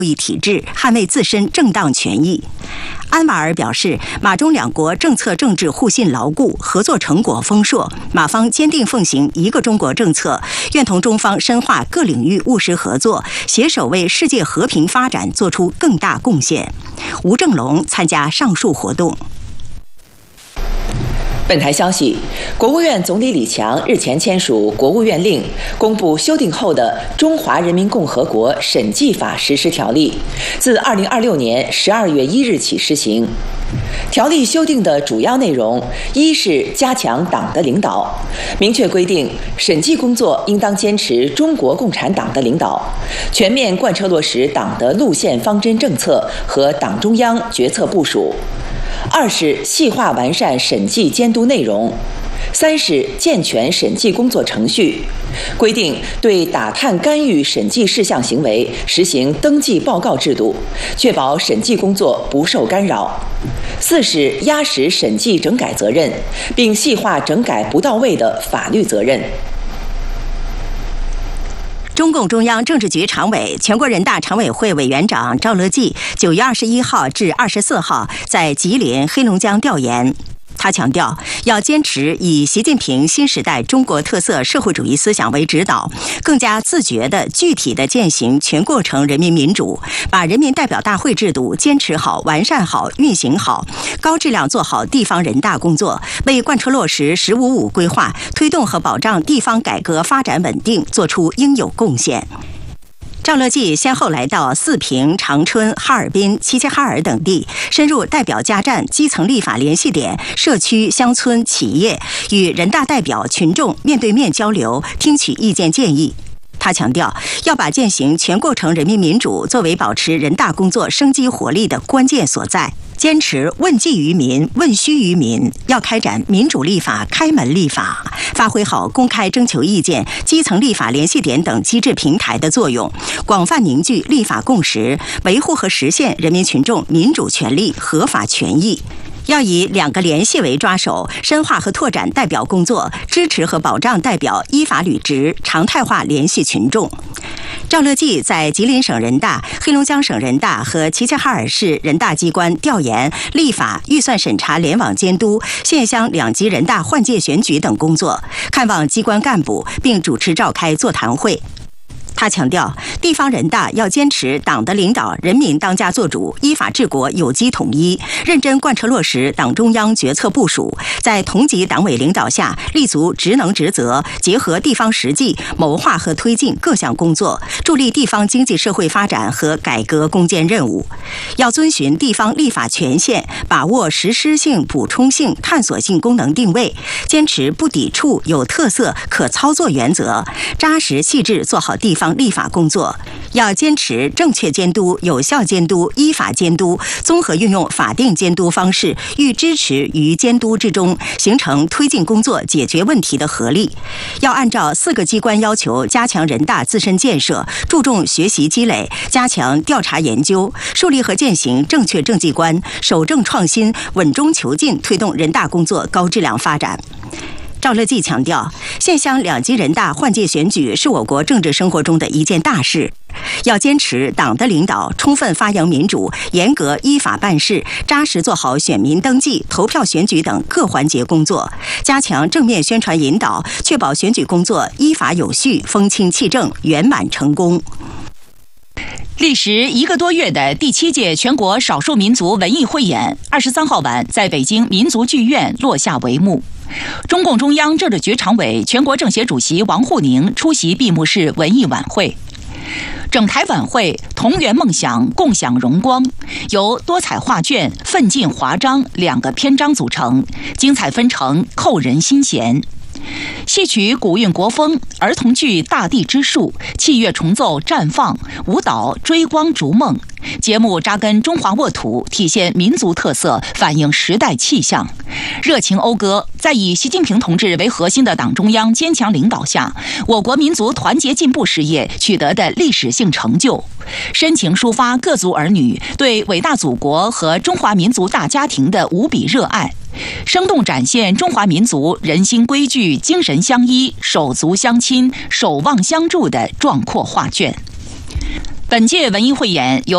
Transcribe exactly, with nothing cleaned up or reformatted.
益体制，捍卫自身正当权益。安瓦尔表示，马中两国政策政治互信牢固，合作成果丰硕。马方坚定奉行一个中国政策，愿同中方深化各领域务实合作，携手为世界和平发展做出更大贡献。吴正龙参加上述活动。 本台消息，国务院总理李强日前签署国务院令，公布修订后的《中华人民共和国审计法实施条例》，自二零二六年十二月一日起施行。条例修订的主要内容，一是加强党的领导，明确规定审计工作应当坚持中国共产党的领导，全面贯彻落实党的路线方针政策和党中央决策部署。二是细化完善审计监督内容，三是健全审计工作程序，规定对打探干预审计事项行为实行登记报告制度，确保审计工作不受干扰。四是压实审计整改责任，并细化整改不到位的法律责任。 中共中央政治局常委、全国人大常委会委员长赵乐际九月二十一号至二十四号在吉林、黑龙江调研。他强调，要坚持以习近平新时代中国特色社会主义思想为指导，更加自觉地、具体地践行全过程人民民主，把人民代表大会制度坚持好、完善好、运行好，高质量做好地方人大工作，为贯彻落实“十五五”规划、推动和保障地方改革发展稳定做出应有贡献。赵乐际先后来到四平、长春、哈尔滨、齐齐哈尔等地，深入代表家站、基层立法联系点、社区、乡村、企业，与人大代表、群众面对面交流，听取意见建议。他强调，要把践行全过程人民民主作为保持人大工作生机活力的关键所在，坚持问计于民、问需于民，要开展民主立法、开门立法，发挥好公开征求意见、基层立法联系点等机制平台的作用，广泛凝聚立法共识，维护和实现人民群众民主权利、合法权益。要以两个联系为抓手，深化和拓展代表工作，支持和保障代表依法履职，常态化联系群众。赵乐际在吉林省人大、黑龙江省人大和齐齐哈尔市人大机关调研、立法、预算审查联网监督、县乡两级人大换届选举等工作，看望机关干部，并主持召开座谈会。他强调，地方人大要坚持党的领导、人民当家作主、依法治国、有机统一，认真贯彻落实党中央决策部署，在同级党委领导下，立足职能职责，结合地方实际，谋划和推进各项工作，助力地方经济社会发展和改革攻坚任务。要遵循地方立法权限，把握实施性、补充性、探索性功能定位，坚持不抵触、有特色、可操作原则，扎实细致做好地方立法工作。要坚持正确监督、有效监督、依法监督，综合运用法定监督方式，予支持于监督之中，形成推进工作、解决问题的合力。要按照四个机关要求，加强人大自身建设，注重学习积累，加强调查研究，树立和践行正确政绩观，守正创新，稳中求进，推动人大工作高质量发展。赵乐际强调，县乡两级人大换届选举是我国政治生活中的一件大事，要坚持党的领导，充分发扬民主，严格依法办事，扎实做好选民登记、投票选举等各环节工作，加强正面宣传引导，确保选举工作依法有序、风清气正、圆满成功。 历时一个多月的第七届全国少数民族文艺汇演，二十三号晚在北京民族剧院落下帷幕。中共中央政治局常委、全国政协主席王沪宁出席闭幕式文艺晚会。整台晚会同圆梦想，共享荣光，由多彩画卷、奋进华章两个篇章组成，精彩纷呈，扣人心弦。戏曲古韵国风，儿童剧大地之树，器乐重奏绽放，舞蹈追光逐梦。节目扎根中华沃土，体现民族特色，反映时代气象，热情讴歌。在以习近平同志为核心的党中央坚强领导下，我国民族团结进步事业取得的历史性成就，深情抒发各族儿女对伟大祖国和中华民族大家庭的无比热爱，生动展现中华民族人心归聚、精神相依、手足相亲、守望相助的壮阔画卷。本届文艺汇演由